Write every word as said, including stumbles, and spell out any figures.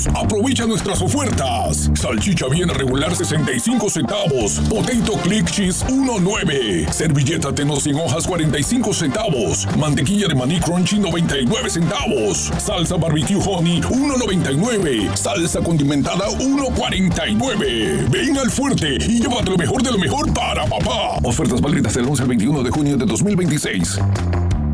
Aprovecha nuestras ofertas. Salchicha bien regular sesenta y cinco centavos. Potato Click Cheese uno nueve. Servilleta Teno cien hojas cuarenta y cinco centavos. Mantequilla de maní crunchy noventa y nueve centavos. Salsa barbecue honey uno noventa y nueve. Salsa condimentada uno cuarenta y nueve. Ven al Fuerte y llévate lo mejor de lo mejor para papá. Ofertas válidas del once al veintiuno de junio de dos mil veintiséis.